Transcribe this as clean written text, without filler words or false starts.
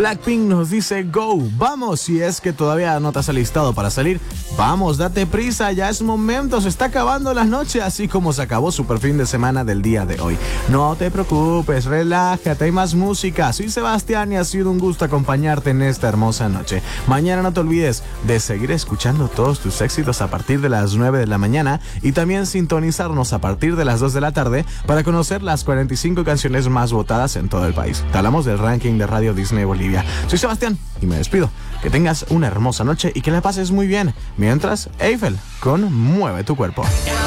Blackpink nos dice go, vamos, si es que todavía no te has alistado para salir, vamos, date prisa, ya es momento, se está acabando la noche, así como se acabó super fin de semana del día de hoy. No te preocupes, relájate, hay más música. Soy Sebastián y ha sido un gusto acompañarte en esta hermosa noche. Mañana no te olvides de seguir escuchando todos tus éxitos a partir de las 9 de la mañana y también sintonizarnos a partir de las 2 de la tarde para conocer las 45 canciones más votadas en todo el país. Te hablamos del ranking de Radio Disney Bolivia. Soy Sebastián y me despido. Que tengas una hermosa noche y que la pases muy bien. Mientras, Eiffel con Mueve tu cuerpo.